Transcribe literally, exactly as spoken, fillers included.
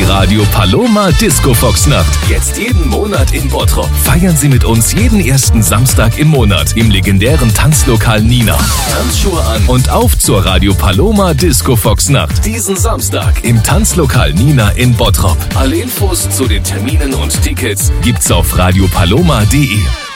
Die Radio Paloma Disco Fox Nacht. Jetzt jeden Monat in Bottrop. Feiern Sie mit uns jeden ersten Samstag im Monat im legendären Tanzlokal Nina. Tanzschuhe an und auf zur Radio Paloma Disco Fox Nacht. Diesen Samstag im Tanzlokal Nina in Bottrop. Alle Infos zu den Terminen und Tickets gibt's auf radiopaloma punkt de.